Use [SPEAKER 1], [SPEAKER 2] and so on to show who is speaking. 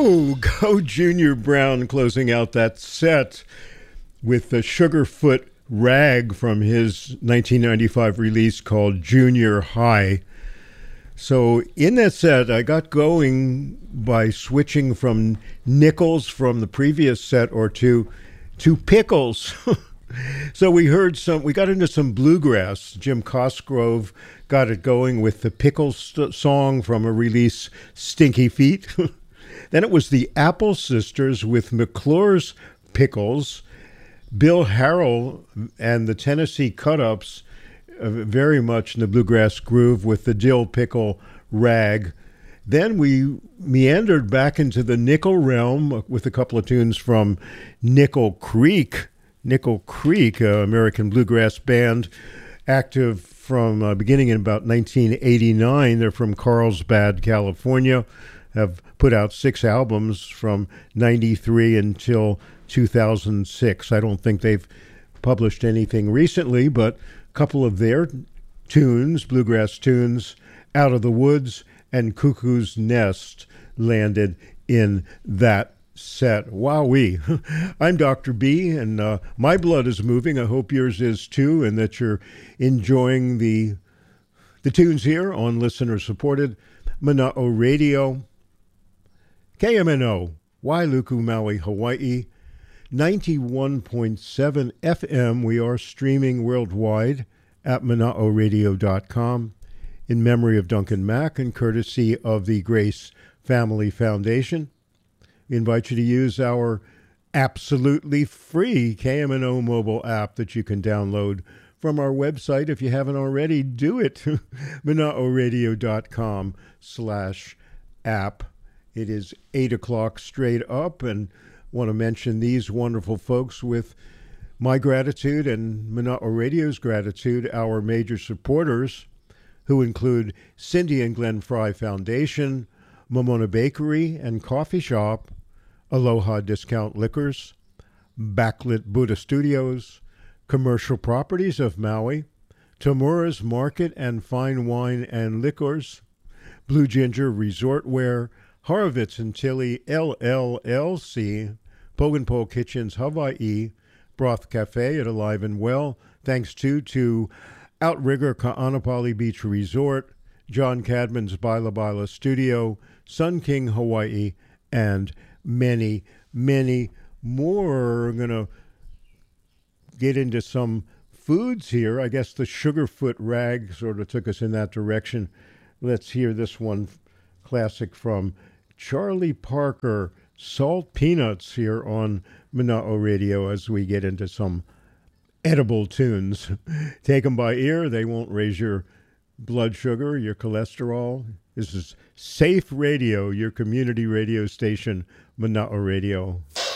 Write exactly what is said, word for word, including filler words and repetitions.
[SPEAKER 1] Go, go, Junior Brown closing out that set with the Sugarfoot Rag from his nineteen ninety-five release called Junior High. So in that set, I got going by switching from nickels from the previous set or two to pickles. So we heard some, we got into some bluegrass. Jim Cosgrove got it going with the Pickles st- song from a release, Stinky Feet. Then it was the Apple Sisters with McClure's Pickles. Bill Harrell and the Tennessee Cut-Ups, uh, very much in the bluegrass groove with the Dill Pickle Rag. Then we meandered back into the nickel realm with a couple of tunes from Nickel Creek. Nickel Creek, uh, American bluegrass band, active from uh, beginning in about nineteen eighty-nine. They're from Carlsbad, California, have put out six albums from ninety-three until two thousand six. I don't think they've published anything recently, but a couple of their tunes, bluegrass tunes, Out of the Woods and Cuckoo's Nest, landed in that set. Wowee. I'm Doctor B, and uh, my blood is moving. I hope yours is too, and that you're enjoying the the tunes here on listener-supported Mana'o Radio. K M N O, Wailuku, Maui, Hawaii, ninety-one point seven F M. We are streaming worldwide at mana'o radio dot com in memory of Duncan Mack and courtesy of the Grace Family Foundation. We invite you to use our absolutely free K M N O mobile app that you can download from our website. If you haven't already, do it. mana'o radio dot com slash app. It is eight o'clock straight up, and want to mention these wonderful folks with my gratitude and Mana'o Radio's gratitude, our major supporters, who include Cindy and Glenn Fry Foundation, Momona Bakery and Coffee Shop, Aloha Discount Liquors, Backlit Buddha Studios, Commercial Properties of Maui, Tamura's Market and Fine Wine and Liquors, Blue Ginger Resort Wear, Horowitz and Tilly L L L C, Pogenpole Kitchens Hawaii, Broth Cafe at Alive and Well, thanks to to Outrigger Ka'anapali Beach Resort, John Cadman's Baila Baila Studio, Sun King Hawaii, and many, many more. We're going to get into some foods here. I guess the Sugarfoot Rag sort of took us in that direction. Let's hear this one, classic from Charlie Parker, Salt Peanuts, here on Mana'o Radio as we get into some edible tunes. Take them by ear. They won't raise your blood sugar, your cholesterol. This is Safe Radio, your community radio station, Mana'o Radio.